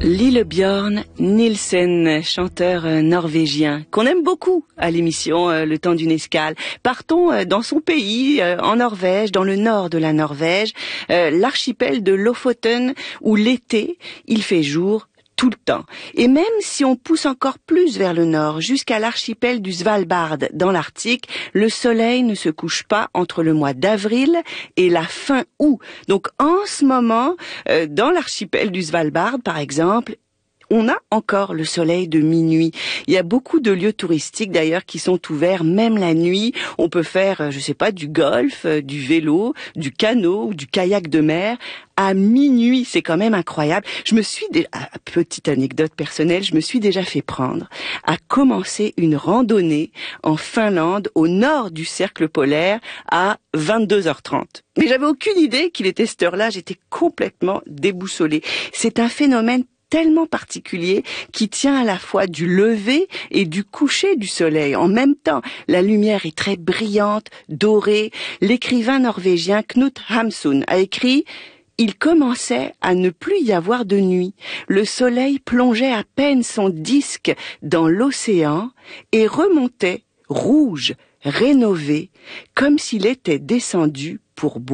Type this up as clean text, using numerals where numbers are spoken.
Lillebjørn Nielsen, chanteur norvégien, qu'on aime beaucoup à l'émission Le Temps d'une escale. Partons dans son pays, en Norvège, dans le nord de la Norvège, l'archipel de Lofoten, où l'été, il fait jour tout le temps. Et même si on pousse encore plus vers le nord, jusqu'à l'archipel du Svalbard, dans l'Arctique, le soleil ne se couche pas entre le mois d'avril et la fin août. Donc en ce moment, dans l'archipel du Svalbard, par exemple, on a encore le soleil de minuit. Il y a beaucoup de lieux touristiques d'ailleurs qui sont ouverts même la nuit. On peut faire, je sais pas, du golf, du vélo, du canot ou du kayak de mer à minuit. C'est quand même incroyable. Petite anecdote personnelle, je me suis déjà fait prendre à commencer une randonnée en Finlande au nord du cercle polaire à 22h30. Mais j'avais aucune idée qu'il était cette heure-là. J'étais complètement déboussolée. C'est un phénomène tellement particulier qui tient à la fois du lever et du coucher du soleil. En même temps, la lumière est très brillante, dorée. L'écrivain norvégien Knut Hamsun a écrit « Il commençait à ne plus y avoir de nuit. Le soleil plongeait à peine son disque dans l'océan et remontait, rouge, rénové, comme s'il était descendu pour boire. »